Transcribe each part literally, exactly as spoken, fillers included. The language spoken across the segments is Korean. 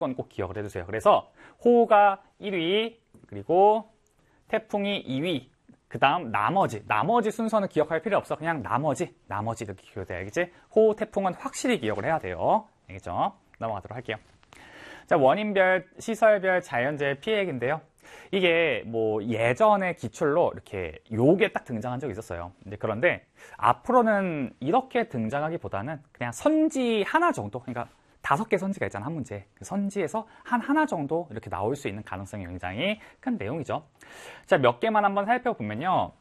건 꼭 기억을 해주세요. 그래서 호우가 일 위, 그리고 태풍이 이 위, 그 다음 나머지, 나머지 순서는 기억할 필요 없어. 그냥 나머지, 나머지 이렇게 기억돼야 알겠지? 호우, 태풍은 확실히 기억을 해야 돼요. 알겠죠? 넘어가도록 할게요. 자, 원인별, 시설별, 자연재해 피해액인데요. 이게 뭐 예전의 기출로 이렇게 요게 딱 등장한 적이 있었어요. 근데 그런데 앞으로는 이렇게 등장하기보다는 그냥 선지 하나 정도, 그러니까 다섯 개 선지가 있잖아, 한 문제. 선지에서 한 하나 정도 이렇게 나올 수 있는 가능성이 굉장히 큰 내용이죠. 자, 몇 개만 한번 살펴보면요.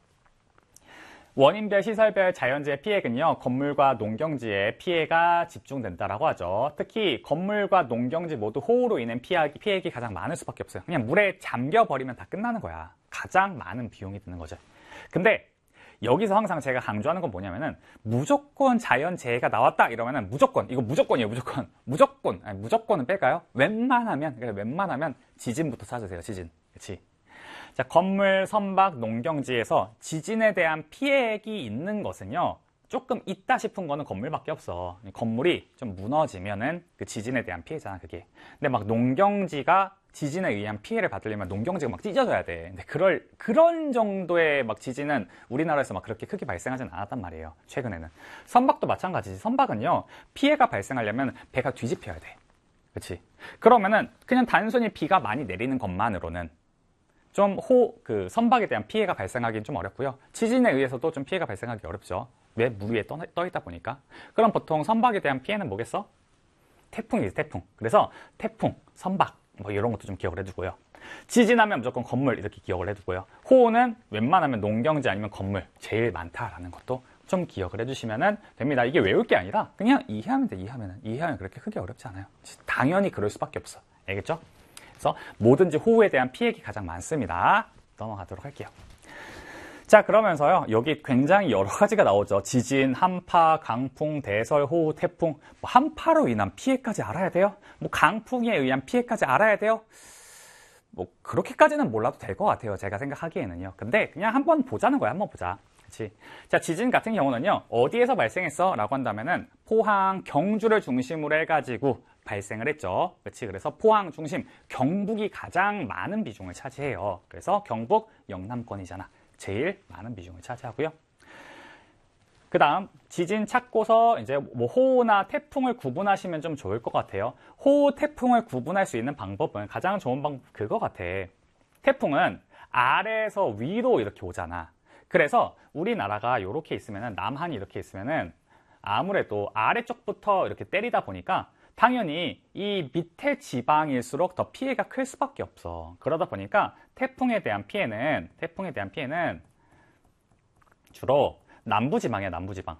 원인별, 시설별, 자연재해 피해액은요, 건물과 농경지에 피해가 집중된다라고 하죠. 특히 건물과 농경지 모두 호우로 인한 피해액이, 피해액이 가장 많을 수밖에 없어요. 그냥 물에 잠겨버리면 다 끝나는 거야. 가장 많은 비용이 드는 거죠. 근데 여기서 항상 제가 강조하는 건 뭐냐면은 무조건 자연재해가 나왔다 이러면은 무조건, 이거 무조건이에요, 무조건. 무조건, 아니, 무조건은 뺄까요? 웬만하면, 그래, 웬만하면 지진부터 찾으세요, 지진. 그치? 자, 건물, 선박, 농경지에서 지진에 대한 피해액이 있는 것은요, 조금 있다 싶은 거는 건물밖에 없어. 건물이 좀 무너지면은 그 지진에 대한 피해잖아, 그게. 근데 막 농경지가 지진에 의한 피해를 받으려면 농경지가 막 찢어져야 돼. 근데 그럴, 그런 정도의 막 지진은 우리나라에서 막 그렇게 크게 발생하진 않았단 말이에요, 최근에는. 선박도 마찬가지지. 선박은요, 피해가 발생하려면 배가 뒤집혀야 돼. 그치? 그러면은 그냥 단순히 비가 많이 내리는 것만으로는 좀 호, 그 선박에 대한 피해가 발생하기는 좀 어렵고요. 지진에 의해서도 좀 피해가 발생하기 어렵죠. 왜? 물 위에 떠, 떠 있다 보니까. 그럼 보통 선박에 대한 피해는 뭐겠어? 태풍이지, 태풍. 그래서 태풍, 선박, 뭐 이런 것도 좀 기억을 해두고요. 지진하면 무조건 건물 이렇게 기억을 해두고요. 호우는 웬만하면 농경지 아니면 건물 제일 많다라는 것도 좀 기억을 해주시면 됩니다. 이게 외울 게 아니라 그냥 이해하면 돼, 이해하면. 이해하면 그렇게 크게 어렵지 않아요. 당연히 그럴 수밖에 없어. 알겠죠? 그래서 뭐든지 호우에 대한 피해가 가장 많습니다. 넘어가도록 할게요. 자, 그러면서요, 여기 굉장히 여러 가지가 나오죠. 지진, 한파, 강풍, 대설, 호우, 태풍. 뭐 한파로 인한 피해까지 알아야 돼요? 뭐 강풍에 의한 피해까지 알아야 돼요? 뭐 그렇게까지는 몰라도 될 것 같아요, 제가 생각하기에는요. 근데 그냥 한번 보자는 거야, 한번 보자. 그치? 자, 지진 같은 경우는요, 어디에서 발생했어? 라고 한다면은 포항, 경주를 중심으로 해가지고 발생을 했죠. 그치? 그래서 포항 중심, 경북이 가장 많은 비중을 차지해요. 그래서 경북, 영남권이잖아. 제일 많은 비중을 차지하고요. 그 다음, 지진 찾고서 이제 뭐 호우나 태풍을 구분하시면 좀 좋을 것 같아요. 호우, 태풍을 구분할 수 있는 방법은 가장 좋은 방법 그거 같아. 태풍은 아래에서 위로 이렇게 오잖아. 그래서 우리나라가 이렇게 있으면은, 남한이 이렇게 있으면은 아무래도 아래쪽부터 이렇게 때리다 보니까 당연히 이 밑에 지방일수록 더 피해가 클 수밖에 없어. 그러다 보니까 태풍에 대한 피해는, 태풍에 대한 피해는 주로 남부지방이야, 남부지방.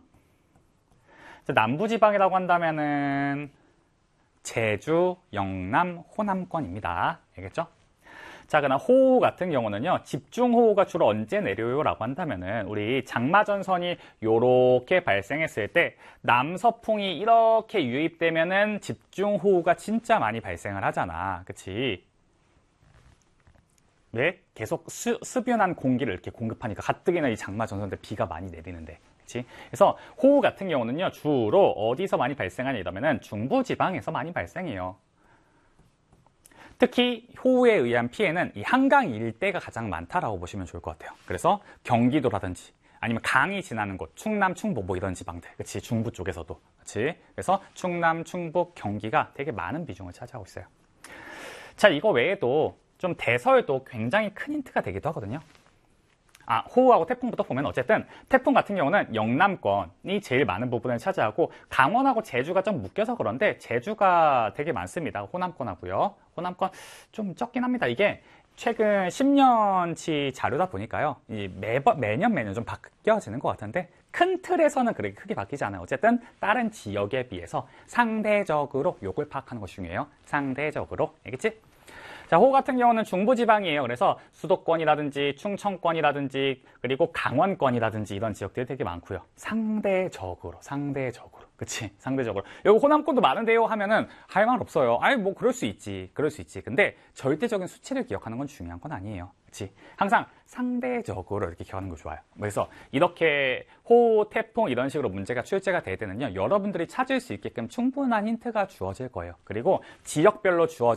남부지방이라고 한다면은 제주, 영남, 호남권입니다. 알겠죠? 자, 그럼 호우 같은 경우는요, 집중호우가 주로 언제 내려요? 라고 한다면은, 우리 장마전선이 요렇게 발생했을 때, 남서풍이 이렇게 유입되면은 집중호우가 진짜 많이 발생을 하잖아. 그치? 왜? 계속 수, 수변한 공기를 이렇게 공급하니까, 가뜩이나 이 장마전선 때 비가 많이 내리는데. 그치? 그래서 호우 같은 경우는요, 주로 어디서 많이 발생하냐 이러면은 중부지방에서 많이 발생해요. 특히 호우에 의한 피해는 이 한강 일대가 가장 많다라고 보시면 좋을 것 같아요. 그래서 경기도라든지 아니면 강이 지나는 곳, 충남, 충북 뭐 이런 지방들, 그치? 중부 쪽에서도, 그치? 그래서 충남, 충북, 경기가 되게 많은 비중을 차지하고 있어요. 자, 이거 외에도 좀 대설도 굉장히 큰 힌트가 되기도 하거든요. 아, 호우하고 태풍부터 보면 어쨌든 태풍 같은 경우는 영남권이 제일 많은 부분을 차지하고 강원하고 제주가 좀 묶여서 그런데 제주가 되게 많습니다. 호남권하고요. 호남권 좀 적긴 합니다. 이게 최근 십 년치 자료다 보니까요. 이 매번, 매년 매년 좀 바뀌어지는 것 같은데 큰 틀에서는 그렇게 크게 바뀌지 않아요. 어쨌든 다른 지역에 비해서 상대적으로 요걸 파악하는 것이 중요해요. 상대적으로. 알겠지? 자, 호우 같은 경우는 중부지방이에요. 그래서 수도권이라든지 충청권이라든지 그리고 강원권이라든지 이런 지역들이 되게 많고요. 상대적으로, 상대적으로. 그치? 상대적으로. 여기 호남권도 많은데요 하면은 할 말 없어요. 아니, 뭐 그럴 수 있지. 그럴 수 있지. 근데 절대적인 수치를 기억하는 건 중요한 건 아니에요. 그치? 항상 상대적으로 이렇게 기억하는 거 좋아요. 그래서 이렇게 호우, 태풍 이런 식으로 문제가 출제가 될 때는요, 여러분들이 찾을 수 있게끔 충분한 힌트가 주어질 거예요. 그리고 지역별로 주어진